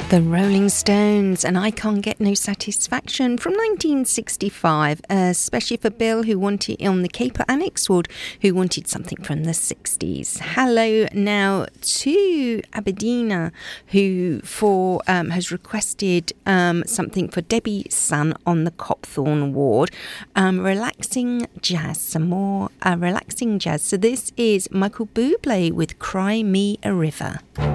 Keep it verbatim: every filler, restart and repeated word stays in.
The Rolling Stones and I Can't Get No Satisfaction from nineteen sixty-five, especially for Bill, who wanted on the Caper Annex Ward, who wanted something from the sixties. Hello now to Aberdeen, who for um, has requested um, something for Debbie Sun on the Copthorne Ward. Um, relaxing jazz, some more uh, relaxing jazz. So this is Michael Bublé with Cry Me a River.